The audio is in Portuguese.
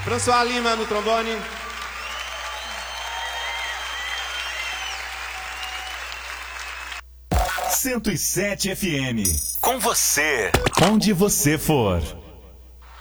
François Lima no trombone. FM. Com você. Onde você for.